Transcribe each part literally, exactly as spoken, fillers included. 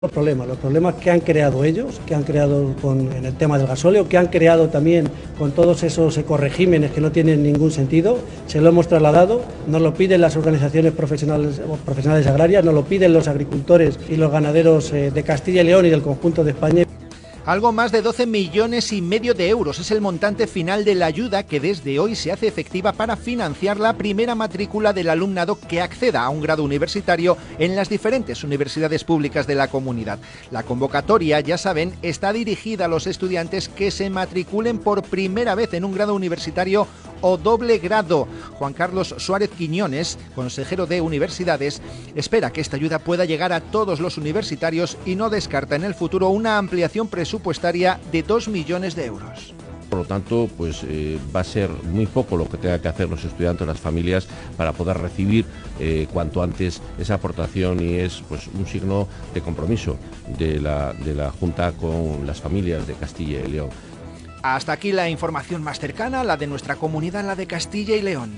Los problemas, los problemas que han creado ellos, que han creado con, en el tema del gasóleo, que han creado también con todos esos ecoregímenes que no tienen ningún sentido, se lo hemos trasladado, nos lo piden las organizaciones profesionales, profesionales agrarias, nos lo piden los agricultores y los ganaderos de Castilla y León y del conjunto de España. Algo más de doce millones y medio de euros es el montante final de la ayuda que desde hoy se hace efectiva para financiar la primera matrícula del alumnado que acceda a un grado universitario en las diferentes universidades públicas de la comunidad. La convocatoria, ya saben, está dirigida a los estudiantes que se matriculen por primera vez en un grado universitario o doble grado. Juan Carlos Suárez Quiñones, consejero de Universidades, espera que esta ayuda pueda llegar a todos los universitarios y no descarta en el futuro una ampliación presupuestaria de dos millones de euros. Por lo tanto, pues eh, va a ser muy poco lo que tengan que hacer los estudiantes, las familias, para poder recibir eh, cuanto antes esa aportación, y es pues un signo de compromiso de la, de la Junta con las familias de Castilla y León. Hasta aquí la información más cercana, la de nuestra comunidad, la de Castilla y León.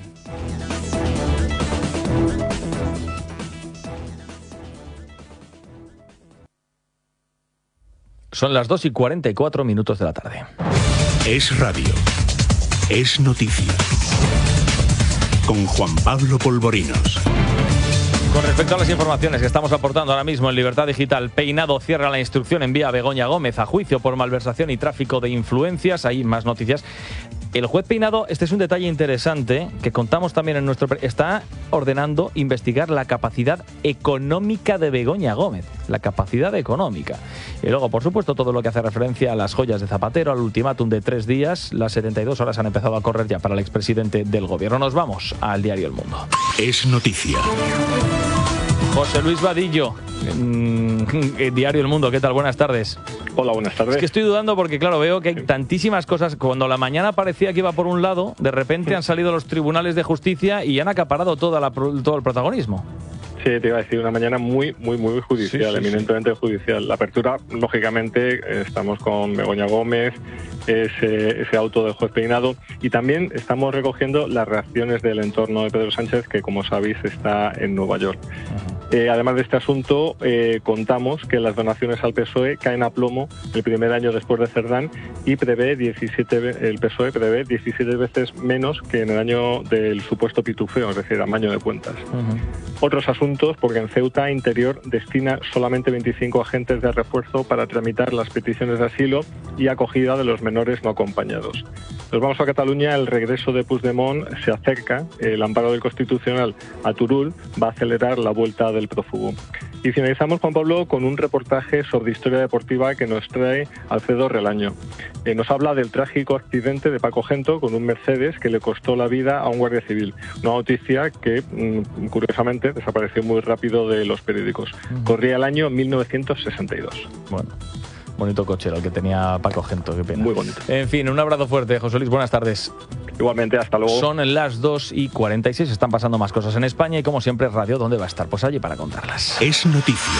Son las dos y cuarenta y cuatro minutos de la tarde. Es radio. Es noticia. Con Juan Pablo Polvorinos. Con respecto a las informaciones que estamos aportando ahora mismo en Libertad Digital, Peinado cierra la instrucción, envía a Begoña Gómez a juicio por malversación y tráfico de influencias. Hay más noticias. El juez Peinado, este es un detalle interesante que contamos también en nuestro... Está ordenando investigar la capacidad económica de Begoña Gómez. La capacidad económica. Y luego, por supuesto, todo lo que hace referencia a las joyas de Zapatero, al ultimátum de tres días. Las setenta y dos horas han empezado a correr ya para el expresidente del gobierno. Nos vamos al diario El Mundo. Es noticia. José Luis Vadillo, mm, diario El Mundo, ¿qué tal? Buenas tardes. Hola, buenas tardes. Es que estoy dudando porque, claro, veo que hay tantísimas cosas. Cuando la mañana parecía que iba por un lado, de repente han salido los tribunales de justicia y han acaparado toda la, todo el protagonismo. Sí, te iba a decir, una mañana muy, muy, muy judicial, sí, sí, eminentemente sí. judicial. La apertura, lógicamente, estamos con Begoña Gómez, ese, ese auto del juez Peinado, y también estamos recogiendo las reacciones del entorno de Pedro Sánchez, que, como sabéis, está en Nueva York. Eh, además de este asunto, eh, contamos que las donaciones al P S O E caen a plomo el primer año después de Cerdán y prevé diecisiete, el P S O E prevé diecisiete veces menos que en el año del supuesto pitufeo, es decir, amaño de cuentas. Uh-huh. Otros asuntos, porque en Ceuta Interior destina solamente veinticinco agentes de refuerzo para tramitar las peticiones de asilo y acogida de los menores no acompañados. Nos vamos a Cataluña, el regreso de Puigdemont se acerca, el amparo del Constitucional a Turull va a acelerar la vuelta del prófugo. Y finalizamos, Juan Pablo, con un reportaje sobre historia deportiva que nos trae Alfredo Relaño. Eh, nos habla del trágico accidente de Paco Gento con un Mercedes que le costó la vida a un guardia civil. Una noticia que, mmm, curiosamente, desapareció muy rápido de los periódicos. Uh-huh. Corría el año mil novecientos sesenta y dos. Bueno. Bonito cochero el que tenía Paco Gento, qué pena. Muy bonito. En fin, un abrazo fuerte, José Luis, buenas tardes. Igualmente, hasta luego. Son las dos y cuarenta y seis, están pasando más cosas en España y como siempre Radio, ¿dónde va a estar? Pues allí para contarlas. Es noticia.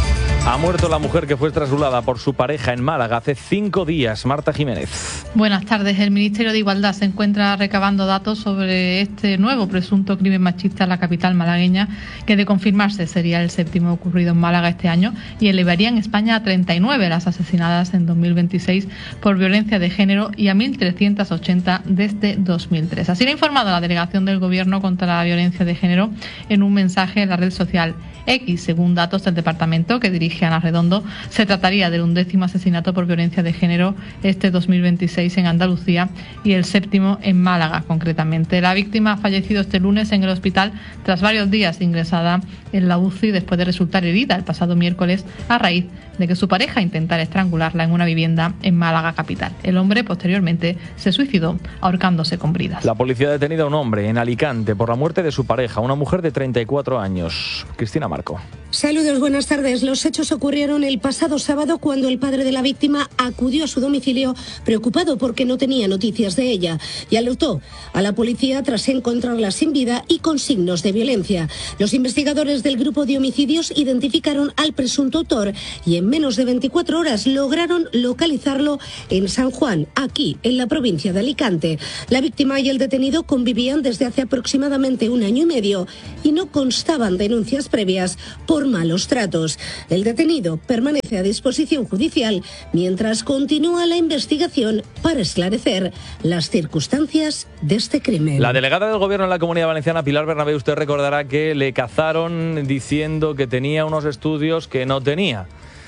Ha muerto la mujer que fue trasladada por su pareja en Málaga hace cinco días. Marta Jiménez. Buenas tardes. El Ministerio de Igualdad se encuentra recabando datos sobre este nuevo presunto crimen machista en la capital malagueña, que de confirmarse sería el séptimo ocurrido en Málaga este año y elevaría en España a treinta y nueve las asesinadas en dos mil veintiséis por violencia de género y a mil trescientas ochenta desde dos mil tres. Así lo ha informado la Delegación del Gobierno contra la Violencia de Género en un mensaje en la red social X. Según datos del departamento que dirige Ana Redondo, se trataría del undécimo asesinato por violencia de género este dos mil veintiséis en Andalucía y el séptimo en Málaga, concretamente. La víctima ha fallecido este lunes en el hospital tras varios días ingresada en la U C I después de resultar herida el pasado miércoles a raíz de que su pareja intentara estrangularla en una vivienda en Málaga capital. El hombre posteriormente se suicidó ahorcándose con bridas. La policía ha detenido a un hombre en Alicante por la muerte de su pareja, una mujer de treinta y cuatro años. Cristina Marco. Saludos, buenas tardes. Los hechos ocurrieron el pasado sábado cuando el padre de la víctima acudió a su domicilio preocupado preocupado porque no tenía noticias de ella y alertó a la policía tras encontrarla sin vida y con signos de violencia. Los investigadores del grupo de homicidios identificaron al presunto autor y en menos de veinticuatro horas lograron localizarlo en San Juan, aquí en la provincia de Alicante. La víctima y el detenido convivían desde hace aproximadamente un año y medio y no constaban denuncias previas por malos tratos. El detenido permanece a disposición judicial mientras continúa la investigación para esclarecer las circunstancias de este crimen. La delegada del Gobierno en la Comunidad Valenciana, Pilar Bernabé, usted recordará que le cazaron diciendo que tenía unos estudios que no tenía.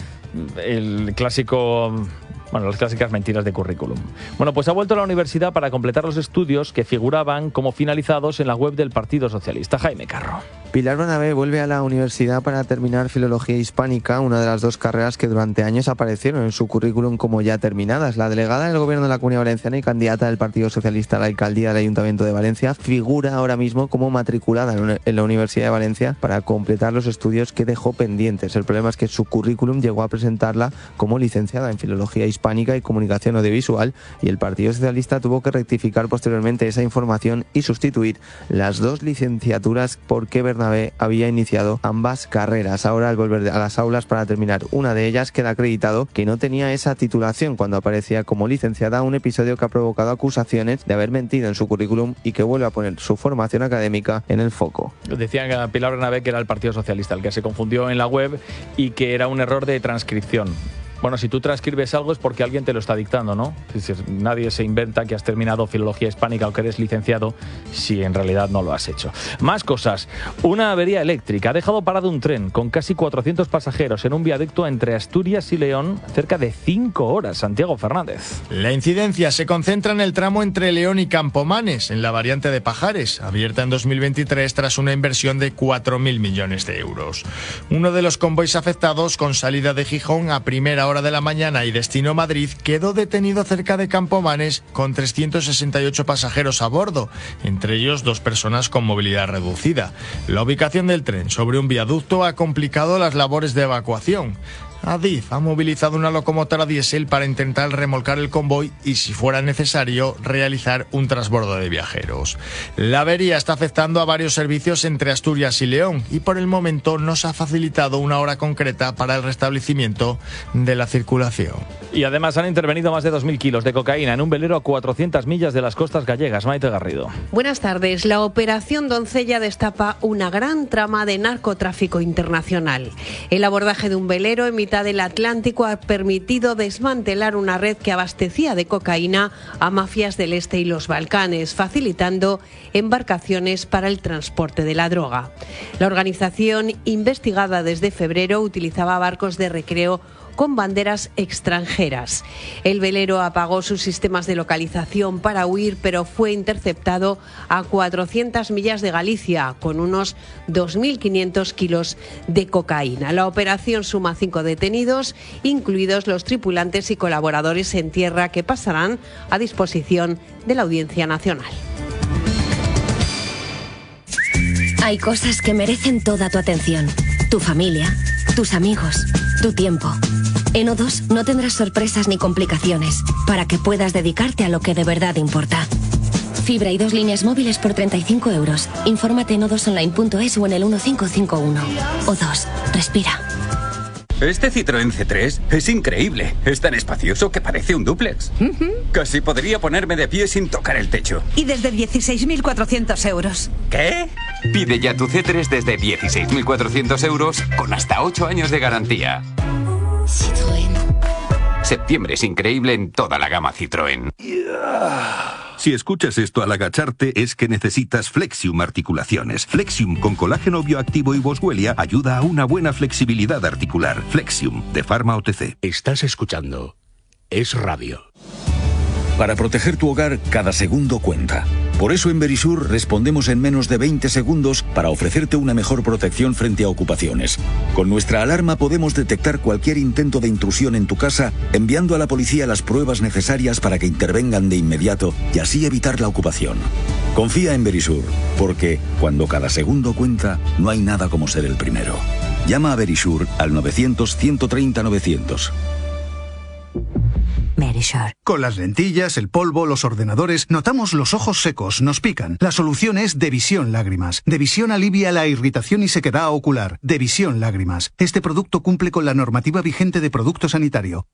El clásico... Bueno, las clásicas mentiras de currículum. Bueno, pues ha vuelto a la universidad para completar los estudios que figuraban como finalizados en la web del Partido Socialista. Jaime Carro. Pilar Bernabé vuelve a la universidad para terminar Filología Hispánica, una de las dos carreras que durante años aparecieron en su currículum como ya terminadas. La delegada del Gobierno de la Comunidad Valenciana y candidata del Partido Socialista a la alcaldía del Ayuntamiento de Valencia figura ahora mismo como matriculada en la Universidad de Valencia para completar los estudios que dejó pendientes. El problema es que su currículum llegó a presentarla como licenciada en Filología Hispánica y Comunicación Audiovisual y el Partido Socialista tuvo que rectificar posteriormente esa información y sustituir las dos licenciaturas porque Bernabé había iniciado ambas carreras. Ahora, al volver a las aulas para terminar una de ellas, queda acreditado que no tenía esa titulación cuando aparecía como licenciada, un episodio que ha provocado acusaciones de haber mentido en su currículum y que vuelve a poner su formación académica en el foco. Decían a Pilar Bernabé que era el Partido Socialista el que se confundió en la web y que era un error de transcripción. Bueno, si tú transcribes algo es porque alguien te lo está dictando, ¿no? Es decir, nadie se inventa que has terminado Filología Hispánica o que eres licenciado si en realidad no lo has hecho. Más cosas. Una avería eléctrica ha dejado parado un tren con casi cuatrocientos pasajeros en un viaducto entre Asturias y León cerca de cinco horas. Santiago Fernández. La incidencia se concentra en el tramo entre León y Campomanes, en la variante de Pajares, abierta en dos mil veintitrés tras una inversión de cuatro mil millones de euros. Uno de los convoys afectados, con salida de Gijón a primera hora de la mañana y destino Madrid, quedó detenido cerca de Campomanes con trescientos sesenta y ocho pasajeros a bordo, entre ellos dos personas con movilidad reducida. La ubicación del tren sobre un viaducto ha complicado las labores de evacuación. Adif ha movilizado una locomotora diésel para intentar remolcar el convoy y, si fuera necesario, realizar un transbordo de viajeros. La avería está afectando a varios servicios entre Asturias y León y por el momento no se ha facilitado una hora concreta para el restablecimiento de la circulación. Y además han intervenido más de dos mil kilos de cocaína en un velero a cuatrocientas millas de las costas gallegas. Maite Garrido. Buenas tardes. La Operación Doncella destapa una gran trama de narcotráfico internacional. El abordaje de un velero emite del Atlántico ha permitido desmantelar una red que abastecía de cocaína a mafias del este y los Balcanes, facilitando embarcaciones para el transporte de la droga. La organización, investigada desde febrero, utilizaba barcos de recreo con banderas extranjeras. El velero apagó sus sistemas de localización para huir, pero fue interceptado a cuatrocientas millas de Galicia con unos dos mil quinientos kilos de cocaína. La operación suma cinco detenidos, incluidos los tripulantes y colaboradores en tierra, que pasarán a disposición de la Audiencia Nacional. Hay cosas que merecen toda tu atención. Tu familia, tus amigos, tu tiempo. En O dos no tendrás sorpresas ni complicaciones para que puedas dedicarte a lo que de verdad importa. Fibra y dos líneas móviles por treinta y cinco euros. Infórmate en o dos online punto es o en el uno cinco cinco uno. O dos, respira. Este Citroën C tres es increíble. Es tan espacioso que parece un dúplex. Uh-huh. Casi podría ponerme de pie sin tocar el techo. Y desde dieciséis mil cuatrocientos euros. ¿Qué? Pide ya tu C tres desde dieciséis mil cuatrocientos euros con hasta ocho años de garantía. Citroën. Septiembre es increíble en toda la gama Citroën. Si escuchas esto al agacharte es que necesitas Flexium Articulaciones. Flexium con colágeno bioactivo y boswellia ayuda a una buena flexibilidad articular. Flexium, de Pharma O T C. Estás escuchando Es Radio. Para proteger tu hogar, cada segundo cuenta. Por eso en Verisur respondemos en menos de veinte segundos para ofrecerte una mejor protección frente a ocupaciones. Con nuestra alarma podemos detectar cualquier intento de intrusión en tu casa, enviando a la policía las pruebas necesarias para que intervengan de inmediato y así evitar la ocupación. Confía en Verisur, porque cuando cada segundo cuenta, no hay nada como ser el primero. Llama a Verisur al novecientos, ciento treinta, novecientos. Medisure. Con las lentillas, el polvo, los ordenadores, notamos los ojos secos, nos pican. La solución es Devisión Lágrimas. Devisión alivia la irritación y sequedad ocular. Devisión Lágrimas. Este producto cumple con la normativa vigente de producto sanitario.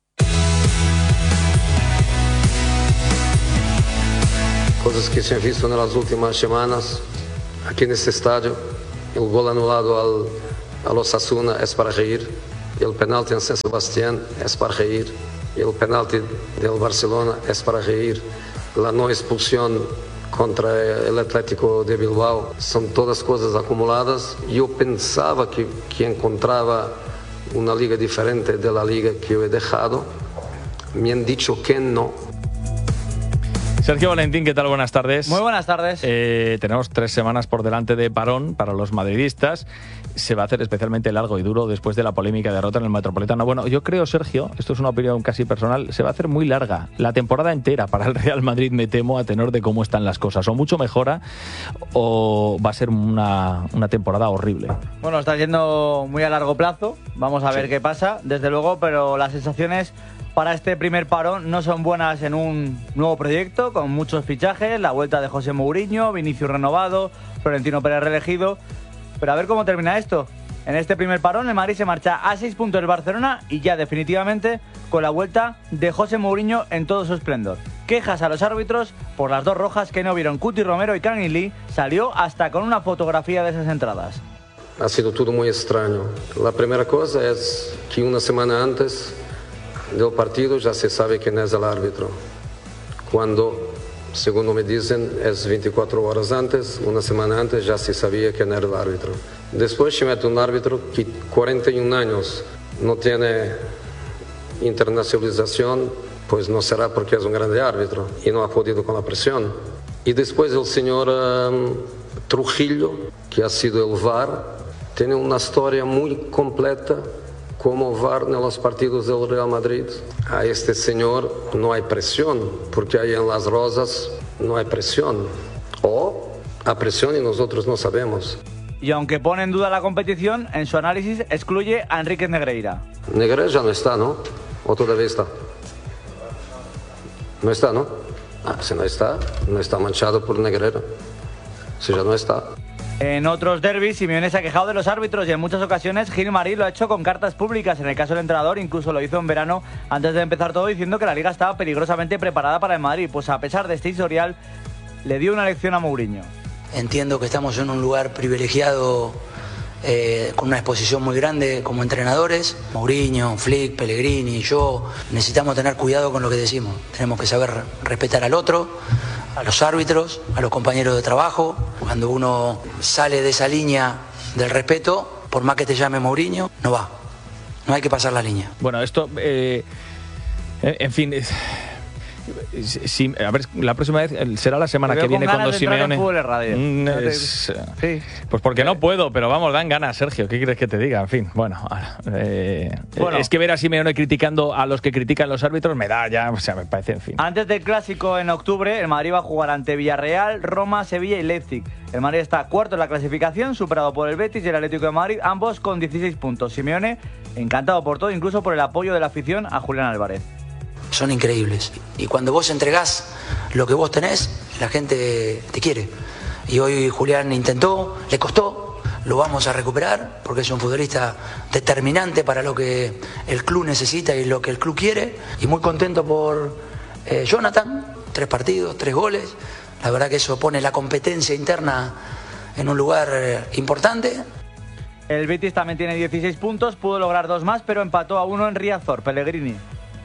Cosas que se han visto en las últimas semanas aquí en este estadio. El gol anulado al, a los Osasuna es para reír. El penalti en San Sebastián es para reír. El penalti del Barcelona es para reír. La no expulsión contra el Atlético de Bilbao. Son todas cosas acumuladas. Yo pensaba que, que encontraba una liga diferente de la liga que yo he dejado. Me han dicho que no. Sergio Valentín, ¿qué tal? Buenas tardes. Muy buenas tardes. Eh, tenemos tres semanas por delante de parón para los madridistas. Se va a hacer especialmente largo y duro después de la polémica derrota en el Metropolitano. Bueno, yo creo, Sergio, esto es una opinión casi personal, se va a hacer muy larga. La temporada entera para el Real Madrid, me temo, a tenor de cómo están las cosas. O mucho mejora o va a ser una, una temporada horrible. Bueno, está yendo muy a largo plazo. Vamos a ver sí. qué pasa, desde luego, pero las sensaciones para este primer parón no son buenas en un nuevo proyecto con muchos fichajes, la vuelta de José Mourinho, Vinicius renovado, Florentino Pérez reelegido. Pero a ver cómo termina esto. En este primer parón el Madrid se marcha a seis puntos del Barcelona y ya definitivamente con la vuelta de José Mourinho en todo su esplendor. Quejas a los árbitros por las dos rojas que no vieron Cuti Romero y Kang In Lee, salió hasta con una fotografía de esas entradas. Ha sido todo muy extraño. La primera cosa es que una semana antes del partido ya se sabe quién es el árbitro. Cuando, según me dicen, es veinticuatro horas antes, una semana antes ya se sabía quién era el árbitro. Después se mete un árbitro que cuarenta y un años no tiene internacionalización, pues no será porque es un grande árbitro y no ha podido con la presión. Y después el señor um, Trujillo, que ha sido el V A R, tiene una historia muy completa como V A R en los partidos del Real Madrid. A este señor no hay presión, porque ahí en Las Rosas no hay presión. O hay presión y nosotros no sabemos. Y aunque pone en duda la competición, en su análisis excluye a Enríquez Negreira. Negreira ya no está, ¿no? ¿O todavía está? No está, ¿no? Ah, si no está, no está manchado por Negreira. Si ya no está. En otros derbis, Simeone se ha quejado de los árbitros y en muchas ocasiones Gil Marí lo ha hecho con cartas públicas. En el caso del entrenador, incluso lo hizo en verano antes de empezar todo, diciendo que la Liga estaba peligrosamente preparada para el Madrid. Pues a pesar de este historial, le dio una lección a Mourinho. Entiendo que estamos en un lugar privilegiado, eh, con una exposición muy grande como entrenadores. Mourinho, Flick, Pellegrini, yo, necesitamos tener cuidado con lo que decimos. Tenemos que saber respetar al otro, a los árbitros, a los compañeros de trabajo. Cuando uno sale de esa línea del respeto, por más que te llame Mourinho, no va. No hay que pasar la línea. Bueno, esto, eh, en fin, es, si, a ver, la próxima vez será la semana que viene cuando Simeone. Mm, es, sí. Pues porque no puedo, pero vamos, dan ganas, Sergio. ¿Qué quieres que te diga? En fin, bueno, eh, bueno. Es que ver a Simeone criticando a los que critican los árbitros me da ya, o sea, me parece, en fin. Antes del clásico en octubre, el Madrid va a jugar ante Villarreal, Roma, Sevilla y Leipzig. El Madrid está cuarto en la clasificación, superado por el Betis y el Atlético de Madrid, ambos con dieciséis puntos. Simeone encantado por todo, incluso por el apoyo de la afición a Julián Álvarez. Son increíbles. Y cuando vos entregás lo que vos tenés, la gente te quiere. Y hoy Julián intentó, le costó, lo vamos a recuperar, porque es un futbolista determinante para lo que el club necesita y lo que el club quiere. Y muy contento por eh, Jonathan, tres partidos, tres goles. La verdad que eso pone la competencia interna en un lugar eh, importante. El Betis también tiene dieciséis puntos, pudo lograr dos más, pero empató a uno en Riazor. Pellegrini.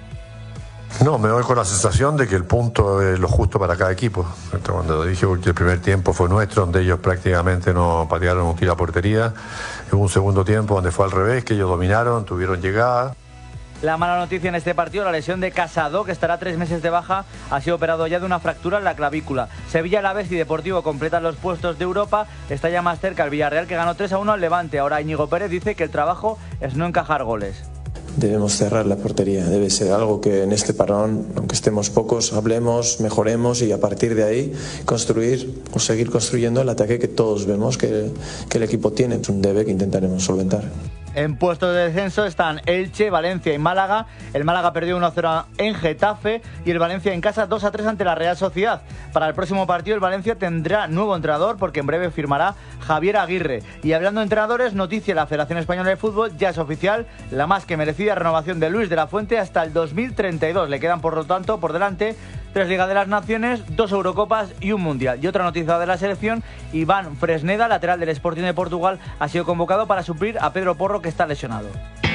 No, me voy con la sensación de que el punto es lo justo para cada equipo. Cuando dije que el primer tiempo fue nuestro, donde ellos prácticamente no patearon un tiro a portería, hubo un segundo tiempo donde fue al revés, que ellos dominaron, tuvieron llegada. La mala noticia en este partido, la lesión de Casado, que estará tres meses de baja, ha sido operado ya de una fractura en la clavícula. Sevilla, Alavés y Deportivo completan los puestos de Europa. Está ya más cerca el Villarreal, que ganó tres a uno al Levante. Ahora Íñigo Pérez dice que el trabajo es no encajar goles. Debemos cerrar la portería, debe ser algo que en este parón, aunque estemos pocos, hablemos, mejoremos y a partir de ahí construir o seguir construyendo el ataque que todos vemos que, que el equipo tiene. Es un debe que intentaremos solventar. En puestos de descenso están Elche, Valencia y Málaga. El Málaga perdió uno a cero en Getafe y el Valencia en casa dos a tres ante la Real Sociedad. Para el próximo partido el Valencia tendrá nuevo entrenador porque en breve firmará Javier Aguirre. Y hablando de entrenadores, noticia de la Federación Española de Fútbol, ya es oficial la más que merecida renovación de Luis de la Fuente hasta el dos mil treinta y dos. Le quedan por lo tanto por delante tres Ligas de las Naciones, dos Eurocopas y un Mundial. Y otra noticia de la selección, Iván Fresneda, lateral del Sporting de Portugal, ha sido convocado para suplir a Pedro Porro, que está lesionado.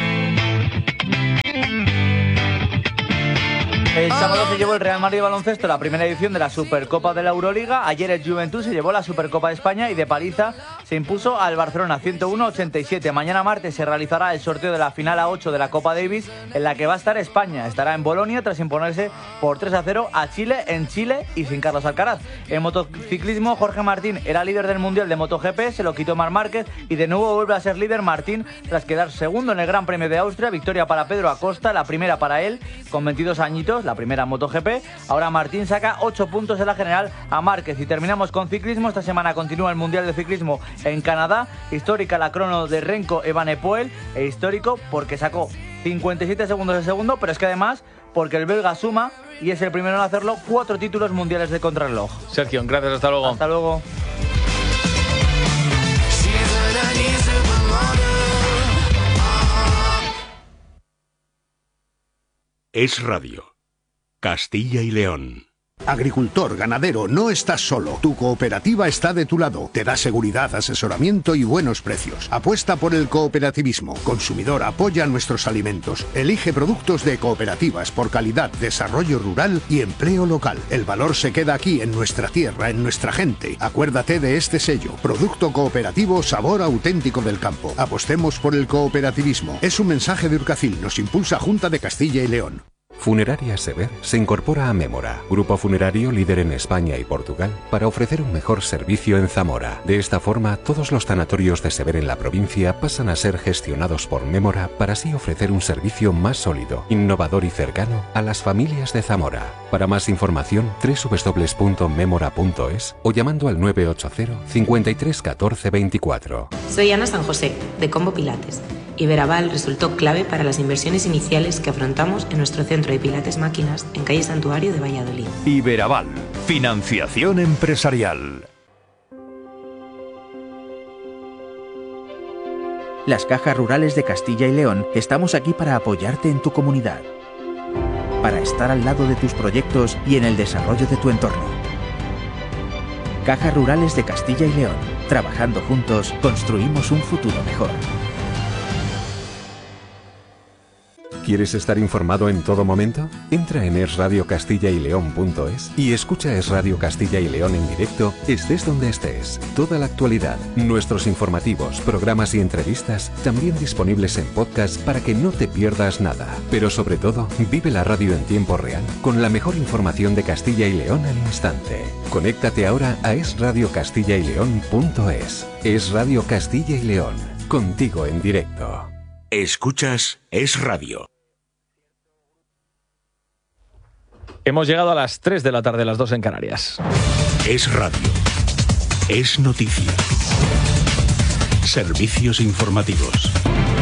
El sábado se llevó el Real Madrid de baloncesto la primera edición de la Supercopa de la Euroliga. Ayer el Juventud se llevó la Supercopa de España y de paliza se impuso al Barcelona ciento uno a ochenta y siete. Mañana martes se realizará el sorteo de la final A ocho de la Copa Davis, en la que va a estar España. Estará en Bolonia tras imponerse por tres a cero a Chile en Chile y sin Carlos Alcaraz. En motociclismo, Jorge Martín era líder del Mundial de MotoGP, se lo quitó Marc Márquez y de nuevo vuelve a ser líder Martín tras quedar segundo en el Gran Premio de Austria. Victoria para Pedro Acosta, la primera para él, con veintidós añitos, la primera MotoGP. Ahora Martín saca ocho puntos en la general a Márquez. Y terminamos con ciclismo. Esta semana continúa el Mundial de Ciclismo en Canadá. Histórica la crono de Renko Evenepoel, e histórico porque sacó cincuenta y siete segundos de segundo, pero es que además porque el belga suma y es el primero en hacerlo, cuatro títulos mundiales de contrarreloj. Sergio, gracias, hasta luego. Hasta luego. Es Radio. Castilla y León. Agricultor, ganadero, no estás solo. Tu cooperativa está de tu lado. Te da seguridad, asesoramiento y buenos precios. Apuesta por el cooperativismo. Consumidor, apoya nuestros alimentos. Elige productos de cooperativas por calidad, desarrollo rural y empleo local. El valor se queda aquí, en nuestra tierra, en nuestra gente. Acuérdate de este sello. Producto cooperativo, sabor auténtico del campo. Apostemos por el cooperativismo. Es un mensaje de Urcacil. Nos impulsa Junta de Castilla y León. Funeraria Sever se incorpora a Mémora, grupo funerario líder en España y Portugal, para ofrecer un mejor servicio en Zamora. De esta forma, todos los tanatorios de Sever en la provincia pasan a ser gestionados por Mémora para así ofrecer un servicio más sólido, innovador y cercano a las familias de Zamora. Para más información, doble u doble u doble u punto memora punto es o llamando al nueve ocho cero, cincuenta y tres, catorce, veinticuatro. Soy Ana San José, de Combo Pilates. Iberaval resultó clave para las inversiones iniciales que afrontamos en nuestro centro de Pilates Máquinas en calle Santuario de Valladolid. Iberaval, financiación empresarial. Las Cajas Rurales de Castilla y León estamos aquí para apoyarte en tu comunidad, para estar al lado de tus proyectos y en el desarrollo de tu entorno. Cajas Rurales de Castilla y León. Trabajando juntos, construimos un futuro mejor. ¿Quieres estar informado en todo momento? Entra en es radio castilla y león punto es y escucha Es Radio Castilla y León en directo, estés donde estés. Toda la actualidad, nuestros informativos, programas y entrevistas, también disponibles en podcast para que no te pierdas nada. Pero sobre todo, vive la radio en tiempo real, con la mejor información de Castilla y León al instante. Conéctate ahora a es radio castilla y león punto es. Es Radio Castilla y León, contigo en directo. Escuchas Es Radio. Hemos llegado a las tres de la tarde, las dos en Canarias. Es Radio. Es noticia. Servicios informativos.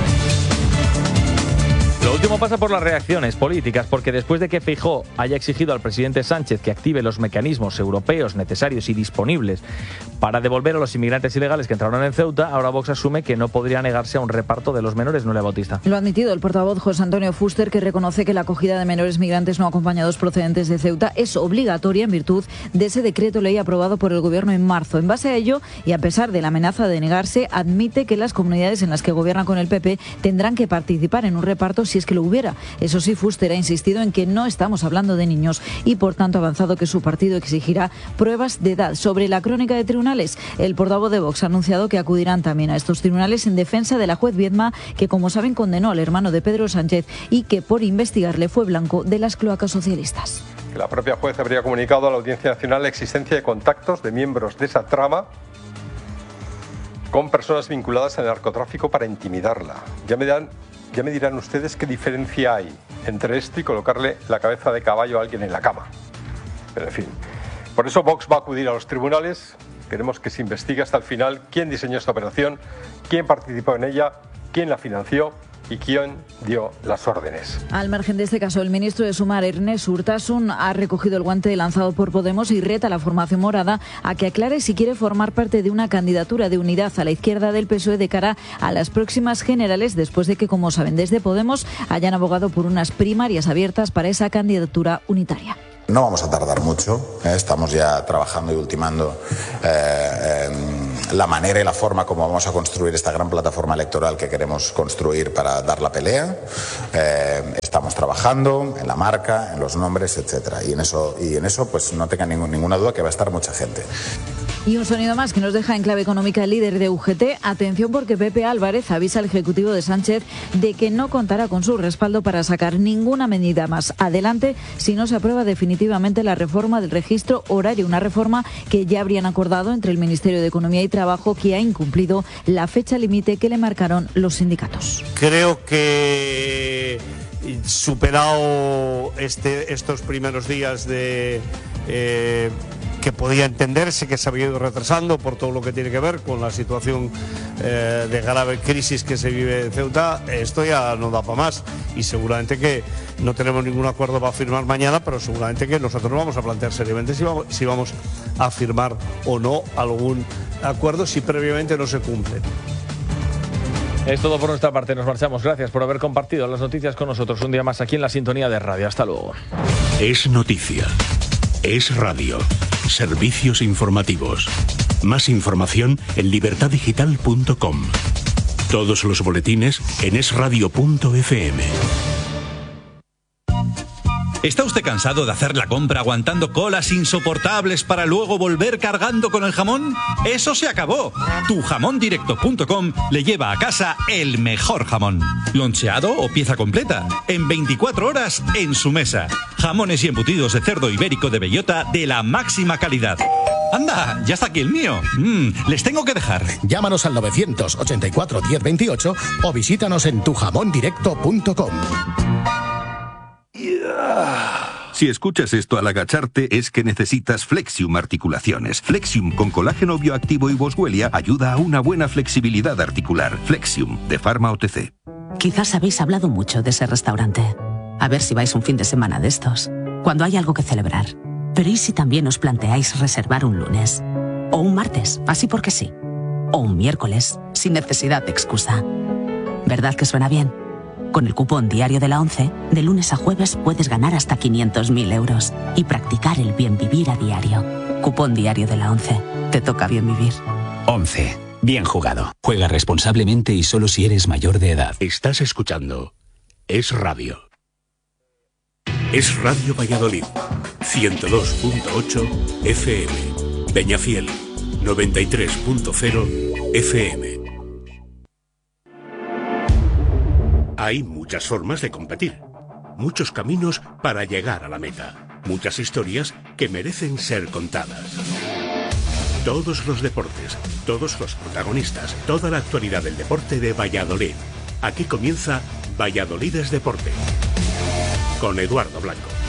Lo último pasa por las reacciones políticas, porque después de que Feijóo haya exigido al presidente Sánchez que active los mecanismos europeos necesarios y disponibles para devolver a los inmigrantes ilegales que entraron en Ceuta, ahora Vox asume que no podría negarse a un reparto de los menores. Nuria Bautista. Lo ha admitido el portavoz José Antonio Fuster, que reconoce que la acogida de menores migrantes no acompañados procedentes de Ceuta es obligatoria en virtud de ese decreto ley aprobado por el Gobierno en marzo. En base a ello, y a pesar de la amenaza de negarse, admite que las comunidades en las que gobierna con el P P tendrán que participar en un reparto si es que lo hubiera. Eso sí, Fuster ha insistido en que no estamos hablando de niños y, por tanto, ha avanzado que su partido exigirá pruebas de edad. Sobre la crónica de tribunales, el portavoz de Vox ha anunciado que acudirán también a estos tribunales en defensa de la juez Viedma, que, como saben, condenó al hermano de Pedro Sánchez y que, por investigarle, fue blanco de las cloacas socialistas. La propia juez habría comunicado a la Audiencia Nacional la existencia de contactos de miembros de esa trama con personas vinculadas al narcotráfico para intimidarla. Ya me dan Ya me dirán ustedes qué diferencia hay entre esto y colocarle la cabeza de caballo a alguien en la cama. Pero en fin, por eso Vox va a acudir a los tribunales. Queremos que se investigue hasta el final quién diseñó esta operación, quién participó en ella quién la financió y quién dio las órdenes. Al margen de este caso, el ministro de Sumar, Ernest Urtasun, ha recogido el guante lanzado por Podemos y reta a la formación morada a que aclare si quiere formar parte de una candidatura de unidad a la izquierda del P S O E de cara a las próximas generales, después de que, como saben, desde Podemos hayan abogado por unas primarias abiertas para esa candidatura unitaria. No vamos a tardar mucho, ¿eh? Estamos ya trabajando y ultimando eh, eh, la manera y la forma como vamos a construir esta gran plataforma electoral que queremos construir para dar la pelea. Eh, estamos trabajando en la marca, en los nombres, etcétera. Y en eso, y en eso pues no tengan ningún, ninguna duda que va a estar mucha gente. Y un sonido más que nos deja en clave económica el líder de U G T. Atención, porque Pepe Álvarez avisa al ejecutivo de Sánchez de que no contará con su respaldo para sacar ninguna medida más adelante si no se aprueba definitivamente la reforma del registro horario, una reforma que ya habrían acordado entre el Ministerio de Economía y Trabajo, que ha incumplido la fecha límite que le marcaron los sindicatos. Creo que superado este, estos primeros días de... Eh, que podía entenderse que se había ido retrasando por todo lo que tiene que ver con la situación eh, de grave crisis que se vive en Ceuta, esto ya no da para más y seguramente que no tenemos ningún acuerdo para firmar mañana, pero seguramente que nosotros vamos a plantear seriamente si vamos, si vamos a firmar o no algún acuerdo si previamente no se cumple. Es todo por nuestra parte, nos marchamos. Gracias por haber compartido las noticias con nosotros un día más aquí en la sintonía de radio. Hasta luego. Es noticia. Es radio. Servicios informativos. Más información en libertad digital punto com. Todos los boletines en es radio punto efe eme. ¿Está usted cansado de hacer la compra aguantando colas insoportables para luego volver cargando con el jamón? ¡Eso se acabó! tu jamón directo punto com le lleva a casa el mejor jamón. Loncheado o pieza completa. En veinticuatro horas en su mesa. Jamones y embutidos de cerdo ibérico de bellota de la máxima calidad. ¡Anda! ¡Ya está aquí el mío! Mm, les tengo que dejar. Llámanos al novecientos ochenta y cuatro diez veintiocho o visítanos en tu jamón directo punto com. Si escuchas esto al agacharte es que necesitas Flexium Articulaciones. Flexium con colágeno bioactivo y boswellia ayuda a una buena flexibilidad articular. Flexium, de Pharma O T C. Quizás habéis hablado mucho de ese restaurante. A ver si vais un fin de semana de estos, cuando hay algo que celebrar. Pero ¿y si también os planteáis reservar un lunes? O un martes, así porque sí. O un miércoles, sin necesidad de excusa. ¿Verdad que suena bien? Con el cupón diario de la ONCE, de lunes a jueves puedes ganar hasta quinientos mil euros y practicar el bien vivir a diario. Cupón diario de la ONCE. Te toca bien vivir. ONCE. Bien jugado. Juega responsablemente y solo si eres mayor de edad. Estás escuchando Es Radio. Es Radio Valladolid. ciento dos punto ocho efe eme. Peñafiel. noventa y tres punto cero efe eme. Hay muchas formas de competir, muchos caminos para llegar a la meta, muchas historias que merecen ser contadas. Todos los deportes, todos los protagonistas, toda la actualidad del deporte de Valladolid. Aquí comienza Valladolid es Deporte, con Eduardo Blanco.